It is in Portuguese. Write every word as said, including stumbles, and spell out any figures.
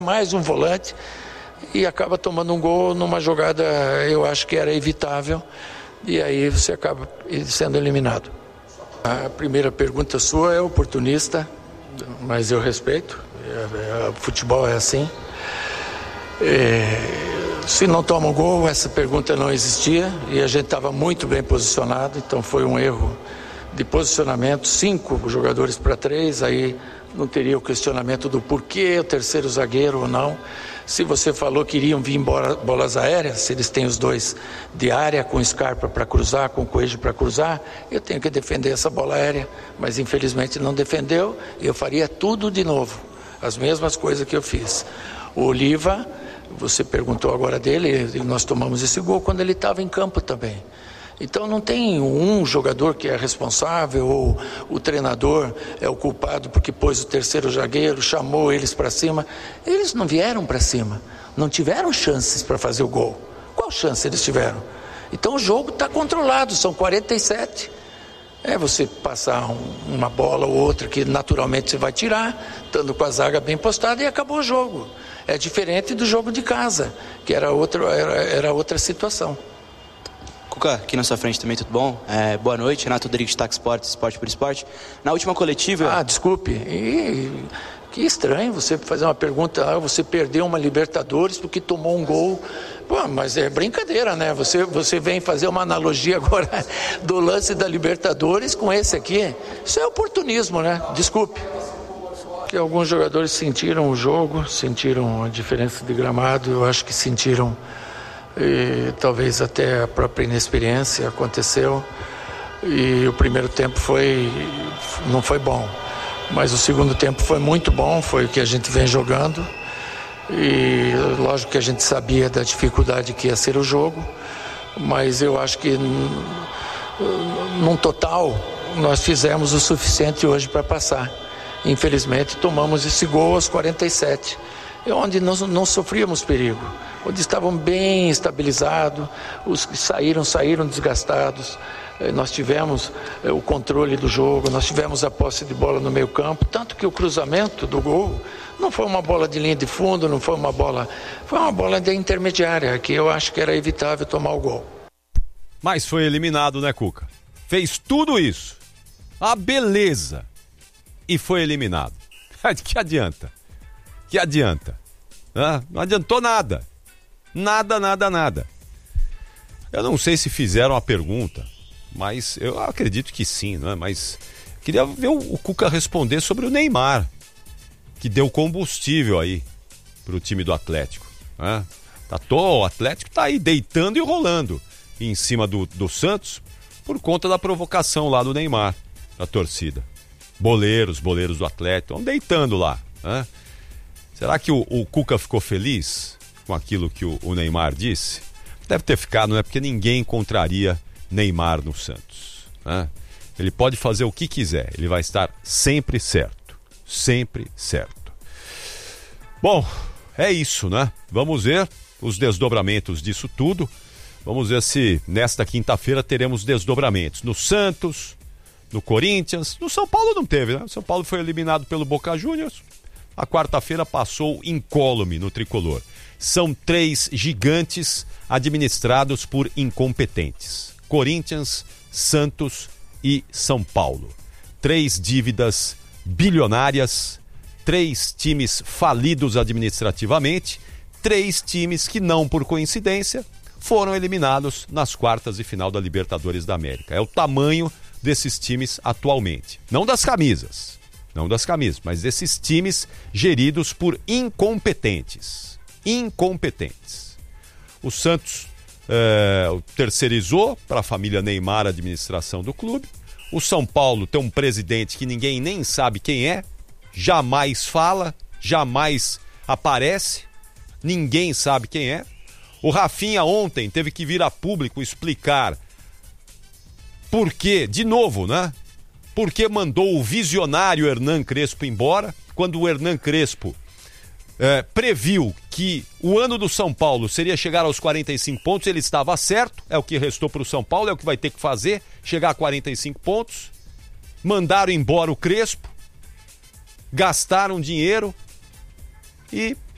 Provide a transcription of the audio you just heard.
mais um volante e acaba tomando um gol numa jogada, eu acho que era evitável, e aí você acaba sendo eliminado. A primeira pergunta sua é oportunista, mas eu respeito, é, é, futebol é assim. É, se não toma um gol, essa pergunta não existia e a gente estava muito bem posicionado, então foi um erro de posicionamento, cinco jogadores para três, aí não teria o questionamento do porquê o terceiro zagueiro ou não. Se você falou que iriam vir bolas aéreas, se eles têm os dois de área, com Scarpa para cruzar, com Coelho para cruzar, eu tenho que defender essa bola aérea, mas infelizmente não defendeu, e eu faria tudo de novo, as mesmas coisas que eu fiz. O Oliva, você perguntou agora dele, nós tomamos esse gol quando ele estava em campo também. Então não tem um jogador que é responsável ou o treinador é o culpado porque pôs o terceiro zagueiro, chamou eles para cima. Eles não vieram para cima, não tiveram chances para fazer o gol. Qual chance eles tiveram? Então o jogo está controlado, são quarenta e sete. É você passar um, uma bola ou outra que naturalmente você vai tirar, estando com a zaga bem postada, e acabou o jogo. É diferente do jogo de casa, que era outra, era, era outra situação. Cuca, aqui na sua frente também, tudo bom? É, boa noite, Renato Rodrigues, Tax Esporte, Esporte por Esporte. Na última coletiva... Ah, desculpe, e, que estranho você fazer uma pergunta, ah, você perdeu uma Libertadores porque tomou um gol. Pô, mas é brincadeira, né? Você, você vem fazer uma analogia agora do lance da Libertadores com esse aqui. Isso é oportunismo, né? Desculpe. Que alguns jogadores sentiram o jogo, sentiram a diferença de gramado, eu acho que sentiram... E talvez até a própria inexperiência aconteceu, e o primeiro tempo foi não foi bom, mas o segundo tempo foi muito bom, foi o que a gente vem jogando, e lógico que a gente sabia da dificuldade que ia ser o jogo, mas eu acho que num total nós fizemos o suficiente hoje para passar. Infelizmente tomamos esse gol aos quarenta e sete, onde nós não sofríamos perigo, onde estavam bem estabilizados, os que saíram, saíram desgastados. Nós tivemos o controle do jogo, nós tivemos a posse de bola no meio campo, tanto que o cruzamento do gol não foi uma bola de linha de fundo, não foi uma bola, foi uma bola de intermediária, que eu acho que era evitável tomar o gol. Mas foi eliminado, né, Cuca? Fez tudo isso, a beleza, e foi eliminado. Que adianta? Que adianta? Ah, não adiantou nada. Nada, nada, nada. Eu não sei se fizeram a pergunta, mas eu acredito que sim, né? Mas queria ver o, o Cuca responder sobre o Neymar, que deu combustível aí pro time do Atlético. Né? Tá, o Atlético tá aí deitando e rolando em cima do, do Santos por conta da provocação lá do Neymar, da torcida. Boleiros, boleiros do Atlético, estão deitando lá, né? Será que o, o Cuca ficou feliz com aquilo que o, o Neymar disse? Deve ter ficado, né? Porque ninguém encontraria Neymar no Santos, né? Ele pode fazer o que quiser, ele vai estar sempre certo. Sempre certo. Bom, é isso, né? Vamos ver os desdobramentos disso tudo. Vamos ver se nesta quinta-feira teremos desdobramentos no Santos, no Corinthians. No São Paulo não teve, né? O São Paulo foi eliminado pelo Boca Juniors. A quarta-feira passou incólume no tricolor. São três gigantes administrados por incompetentes: Corinthians, Santos e São Paulo. Três dívidas bilionárias, três times falidos administrativamente, três times que não por coincidência foram eliminados nas quartas de final da Libertadores da América. É o tamanho desses times atualmente. Não das camisas. Não das camisas, mas desses times geridos por incompetentes. Incompetentes. O Santos é, terceirizou para a família Neymar a administração do clube. O São Paulo tem um presidente que ninguém nem sabe quem é, jamais fala, jamais aparece, ninguém sabe quem é. O Rafinha ontem teve que vir a público explicar por quê, de novo, né? Porque mandou o visionário Hernan Crespo embora, quando o Hernan Crespo é, previu que o ano do São Paulo seria chegar aos quarenta e cinco pontos, ele estava certo, é o que restou para o São Paulo, é o que vai ter que fazer, chegar a quarenta e cinco pontos. Mandaram embora o Crespo, gastaram dinheiro e